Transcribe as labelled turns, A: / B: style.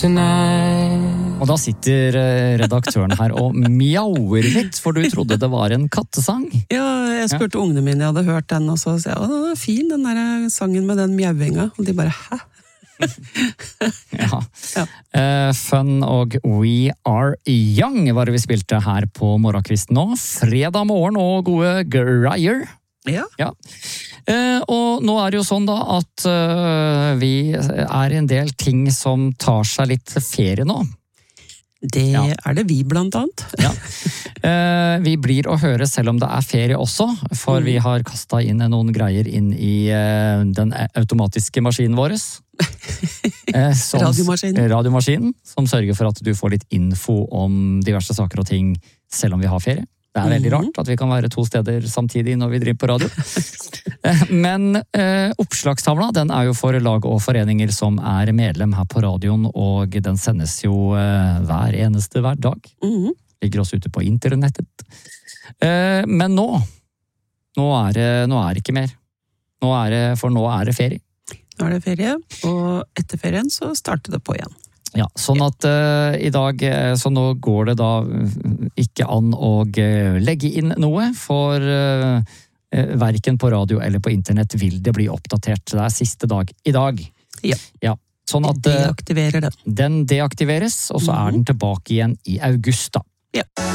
A: Og da sitter redaktøren her og mjauer litt, for du trodde det var en kattesang.
B: Ja, jeg spurte ungene mine, jeg hadde hørt den, og så sa jeg, den er fin, den der sangen med den mjauinga. Og de bare, hæ?
A: Ja. Fun og We Are Young var det vi spilte her på morgenkvisten nå. Fredag morgen og gode greier.
B: Ja.
A: Og nå er det jo sånn da at vi er en del ting som tar seg litt ferie nå.
B: Det er det vi blant annet.
A: Ja. Vi blir å høre selv om det er ferie også, for vi har kastet inn noen greier inn i den automatiske maskinen vår. Radiomaskinen, som sørger for at du får litt info om diverse saker og ting selv om vi har ferie. Det er veldig rart at vi kan være 2 steder samtidig når vi driver på radio. Men oppslagstavla, den er jo for lag og foreninger som er medlem her på radioen, og den sendes jo hver dag. Ligger også ute på internettet. Men nå er det ikke mer. For nå er det ferie.
B: Nå er det ferie, og etter ferien så starter det på igjen.
A: Ja, sånn at i dag, så nå går det da ikke an å legge inn noe, for hverken på radio eller på internett vil det bli oppdatert. Det er siste dag i dag. Ja. Sånn at
B: deaktiverer den.
A: Den deaktiveres, og så er den tilbake igjen i august da.
B: Ja.